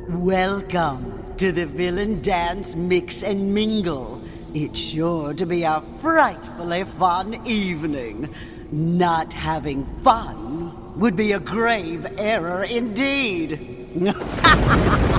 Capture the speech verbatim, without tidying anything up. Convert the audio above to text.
Welcome to the Villain Dance Mix and Mingle. It's sure to be a frightfully fun evening. Not having fun would be a grave error indeed.